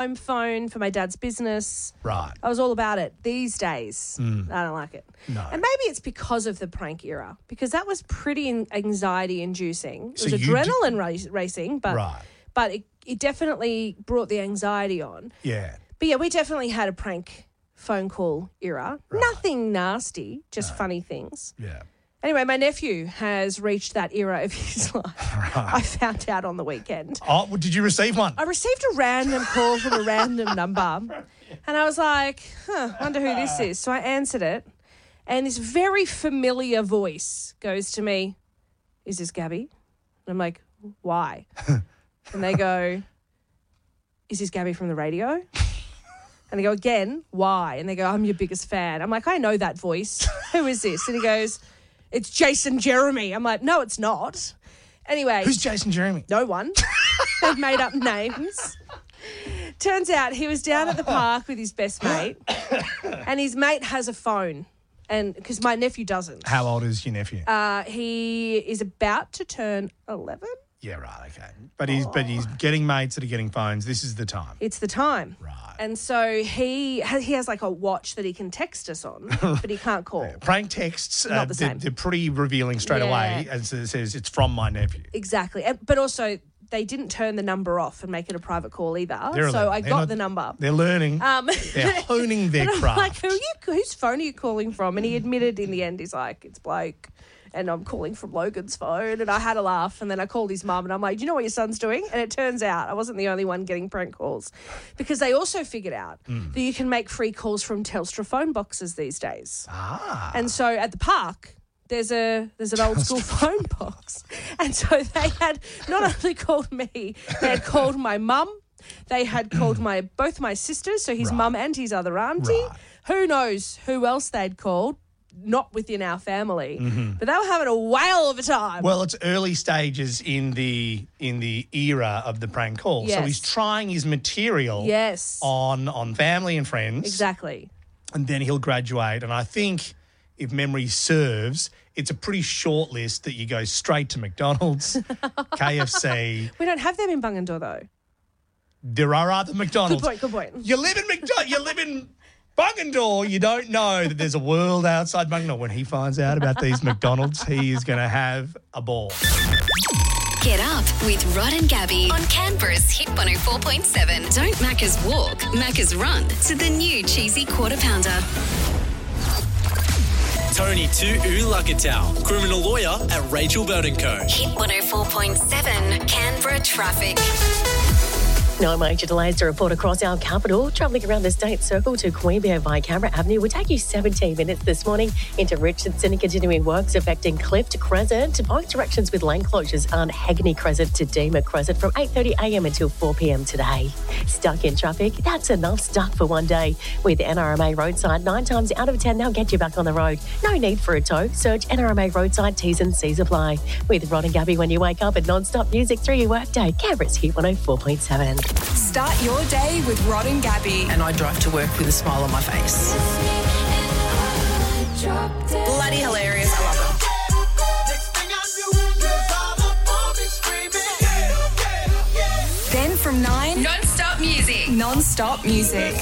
home phone for my dad's business. Right. I was all about it. These days, I don't like it. No. And maybe it's because of the prank era, because that was pretty anxiety-inducing. It So was you adrenaline racing, but Right. but it definitely brought the anxiety on. Yeah. But yeah, we definitely had a prank phone call era. Nothing nasty, just funny things. Yeah. Anyway, my nephew has reached that era of his life. I found out on the weekend. Oh, well, did you receive one? I received a random call from a random number, and I was like, wonder who this is. So I answered it, and this very familiar voice goes to me, is this Gabby? And I'm like, why? And they go, is this Gabby from the radio? And they go, again, why? And they go, I'm your biggest fan. I'm like, I know that voice. Who is this? And he goes, it's Jason Jeremy. I'm like, no, it's not. Anyway. Who's Jason Jeremy? No one. They've made up names. Turns out he was down at the park with his best mate, and his mate has a phone, and because my nephew doesn't. How old is your nephew? He is about to turn 11. Yeah, right, okay. But he's getting mates that are getting phones. This is the time. It's the time. Right. And so he has like a watch that he can text us on, but he can't call. Prank texts, Not the same. they're pretty revealing straight away. As it says, it's from my nephew. Exactly. But also, they didn't turn the number off and make it a private call either. They're So learning. I They're got not- the number. They're learning. They're honing their And I'm craft. like, whose phone are you calling from? And he admitted in the end, he's like, it's Blake. And I'm calling from Logan's phone. And I had a laugh. And then I called his mum and I'm like, do you know what your son's doing? And it turns out I wasn't the only one getting prank calls, because they also figured out that you can make free calls from Telstra phone boxes these days. Ah. And so at the park, there's an old school phone box. And so they had not only called me, they had called my mum. They had called both my sisters, so his mum and his other auntie. Right. Who knows who else they'd called, not within our family. But they were having a whale of a time. Well, it's early stages in the era of the prank call. So Yes. he's trying his material Yes. on family and friends. Exactly. And then he'll graduate. And I think, if memory serves, it's a pretty short list that you go straight to McDonald's, KFC. We don't have them in Bungendore, though. There are other McDonald's. Good point. You live in Bungendore, you don't know that there's a world outside Bungendore. When he finds out about these McDonald's, he is going to have a ball. Get up with Rod and Gabby on Canberra's Hit 104.7. Don't Macca's walk, Macca's run to the new cheesy quarter pounder. Tony Tu'ulakatau, criminal lawyer at Rachel Bird & Co. Hit 104.7 Canberra traffic. No major delays to report across our capital. Travelling around the State Circle to Queanbeyan via Canberra Avenue will take you 17 minutes this morning into Richardson. Continuing works affecting Clift Crescent. Both directions with lane closures on Hagney Crescent to Deema Crescent from 8:30am until 4pm today. Stuck in traffic? That's enough stuck for one day. With NRMA Roadside, 9 times out of 10 they'll get you back on the road. No need for a tow. Search NRMA Roadside, T's and C's apply. With Rod and Gabby when you wake up and non-stop music through your workday. Canberra's Hit 104.7. Start your day with Rod and Gabby. And I drive to work with a smile on my face. Bloody hilarious. I love it. Then from 9, Non-stop music. non-stop music.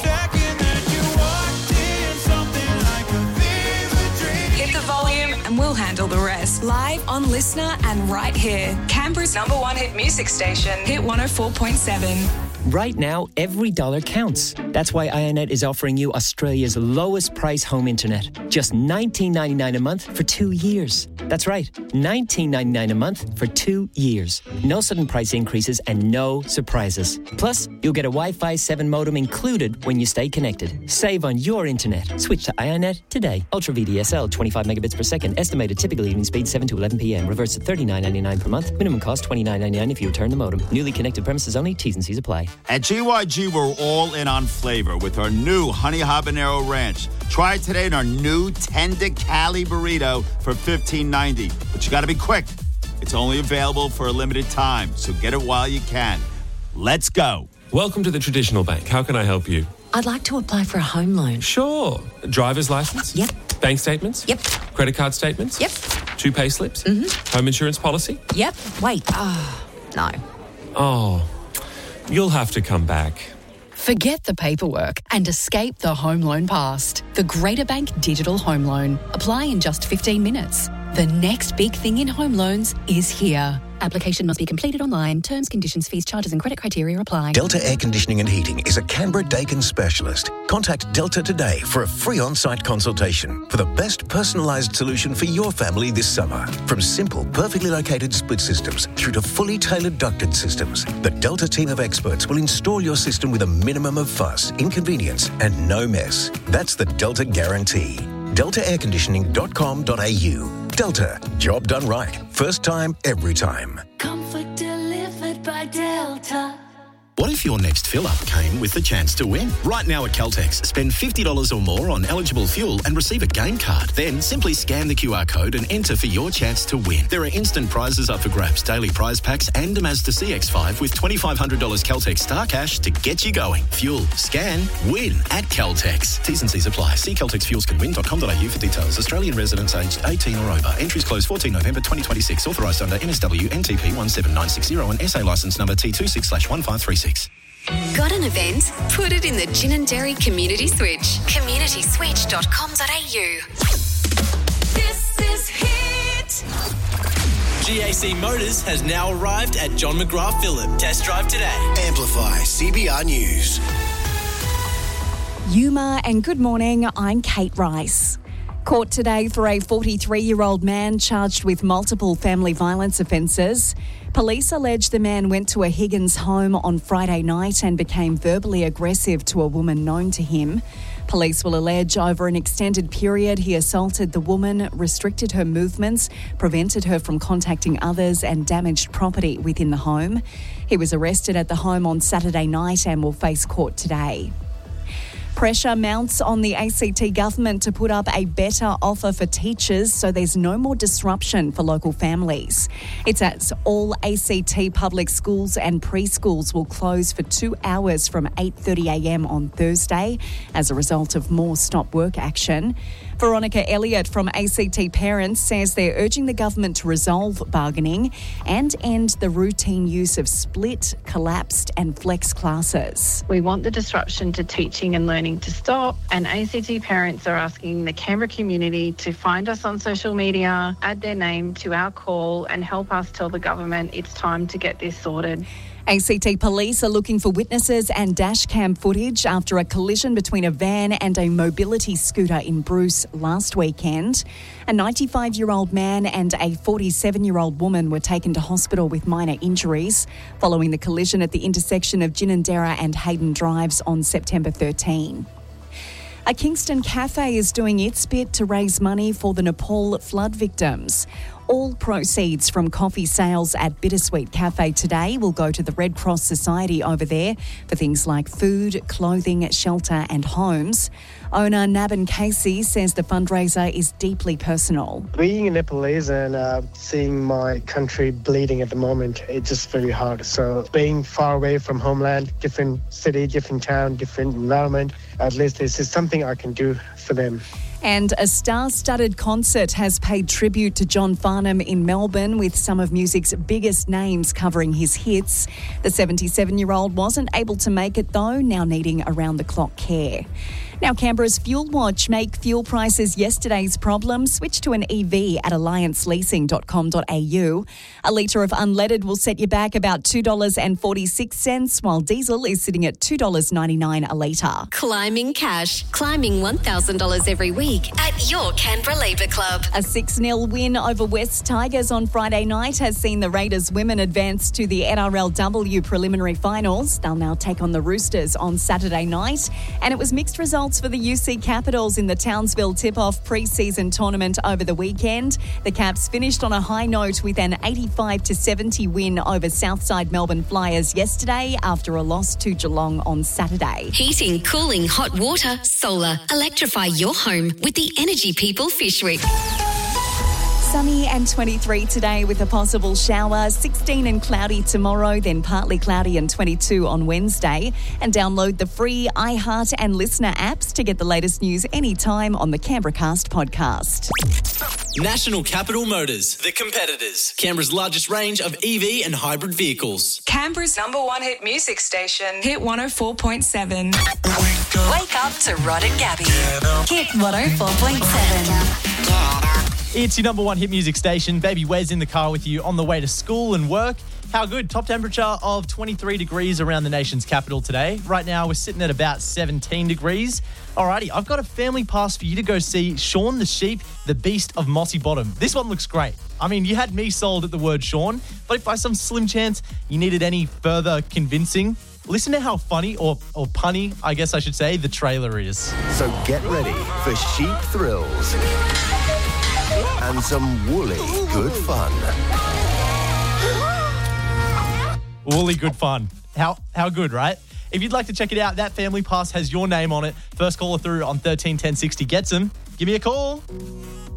Hit the volume and we'll handle the rest. Live on Listener and right here. Canberra's #1 hit music station. Hit 104.7. Right now, every dollar counts. That's why IONET is offering you Australia's lowest price home internet. Just $19.99 a month for 2 years. That's right, $19.99 a month for 2 years. No sudden price increases and no surprises. Plus, you'll get a Wi-Fi 7 modem included when you stay connected. Save on your internet. Switch to IONET today. Ultra VDSL, 25 megabits per second. Estimated typical evening speed 7 to 11 p.m. Reverse to $39.99 per month. Minimum cost $29.99 if you return the modem. Newly connected premises only. T's and C's apply. At GYG, we're all in on flavor with our new Honey Habanero Ranch. Try it today in our new Tender Cali Burrito for $15.90. But you got to be quick. It's only available for a limited time, so get it while you can. Let's go. Welcome to the Traditional Bank. How can I help you? I'd like to apply for a home loan. Sure. Driver's license? Yep. Bank statements? Yep. Credit card statements? Yep. 2 pay slips? Mm-hmm. Home insurance policy? Yep. Wait. No. Oh, you'll have to come back. Forget the paperwork and escape the home loan past. The Greater Bank Digital Home Loan. Apply in just 15 minutes. The next big thing in home loans is here. Application must be completed online. Terms, conditions, fees, charges and credit criteria apply. Delta Air Conditioning and Heating is a Canberra-Dakin specialist. Contact Delta today for a free on-site consultation for the best personalised solution for your family this summer. From simple, perfectly located split systems through to fully tailored ducted systems, the Delta team of experts will install your system with a minimum of fuss, inconvenience and no mess. That's the Delta guarantee. DeltaAirConditioning.com.au. Delta. Job done right. First time, every time. Comfort delivered by Delta. What if your next fill-up came with the chance to win? Right now at Caltex, spend $50 or more on eligible fuel and receive a game card. Then simply scan the QR code and enter for your chance to win. There are instant prizes up for grabs, daily prize packs and a Mazda CX-5 with $2,500 Caltex Star Cash to get you going. Fuel, scan, win at Caltex. T's and C's apply. See caltexfuelscanwin.com.au for details. Australian residents aged 18 or over. Entries close 14 November 2026. Authorised under NSW NTP 17960 and SA licence number T26/1536. Got an event? Put it in the Gin and Dairy Community Switch. communityswitch.com.au. This is Hit. GAC Motors has now arrived at John McGrath Phillip. Test drive today. Amplify CBR News. Yuma and good morning, I'm Kate Rice. Court today for a 43-year-old man charged with multiple family violence offences. Police allege the man went to a Higgins home on Friday night and became verbally aggressive to a woman known to him. Police will allege over an extended period he assaulted the woman, restricted her movements, prevented her from contacting others and damaged property within the home. He was arrested at the home on Saturday night and will face court today. Pressure mounts on the ACT government to put up a better offer for teachers so there's no more disruption for local families. It's as all ACT public schools and preschools will close for 2 hours from 8:30am on Thursday as a result of more stop work action. Veronica Elliott from ACT Parents says they're urging the government to resolve bargaining and end the routine use of split, collapsed and flex classes. We want the disruption to teaching and learning to stop, and ACT Parents are asking the Canberra community to find us on social media, add their name to our call and help us tell the government it's time to get this sorted. ACT Police are looking for witnesses and dashcam footage after a collision between a van and a mobility scooter in Bruce last weekend. A 95-year-old man and a 47-year-old woman were taken to hospital with minor injuries following the collision at the intersection of Ginninderra and Hayden Drives on September 13. A Kingston cafe is doing its bit to raise money for the Nepal flood victims. All proceeds from coffee sales at Bittersweet Cafe today will go to the Red Cross Society over there for things like food, clothing, shelter and homes. Owner Nabin Casey says the fundraiser is deeply personal. Being a Nepalese and seeing my country bleeding at the moment, it's just very hard. So being far away from homeland, different city, different town, different environment, at least this is something I can do for them. And a star-studded concert has paid tribute to John Farnham in Melbourne with some of music's biggest names covering his hits. The 77-year-old wasn't able to make it though, now needing around-the-clock care. Now, Canberra's Fuel Watch make fuel prices yesterday's problem. Switch to an EV at allianceleasing.com.au. A litre of unleaded will set you back about $2.46, while diesel is sitting at $2.99 a litre. Climbing cash. Climbing $1,000 every week at your Canberra Labour Club. A 6-0 win over West Tigers on Friday night has seen the Raiders women advance to the NRLW preliminary finals. They'll now take on the Roosters on Saturday night. And it was mixed results for the UC Capitals in the Townsville tip-off pre-season tournament over the weekend. The Caps finished on a high note with an 85-70 win over Southside Melbourne Flyers yesterday after a loss to Geelong on Saturday. Heating, cooling, hot water, solar. Electrify your home with the Energy People Fishwick. Sunny and 23 today with a possible shower, 16 and cloudy tomorrow, then partly cloudy and 22 on Wednesday. And download the free iHeart and Listener apps to get the latest news anytime on the Canberra Cast podcast. National Capital Motors, the competitors. Canberra's largest range of EV and hybrid vehicles. Canberra's number one hit music station, Hit 104.7. Wake up to Rod and Gabby. Hit 104.7. It's your number one hit music station. Baby Wes in the car with you on the way to school and work. How good? Top temperature of 23 degrees around the nation's capital today. Right now, we're sitting at about 17 degrees. Alrighty, I've got a family pass for you to go see Shaun the Sheep, the Beast of Mossy Bottom. This one looks great. I mean, you had me sold at the word Shaun, but if by some slim chance you needed any further convincing, listen to how funny, or punny, I guess I should say, the trailer is. So get ready for sheep thrills and some woolly good fun. Woolly good fun. How good, right? If you'd like to check it out, that family pass has your name on it. First caller through on 13 10 60 gets them. Give me a call.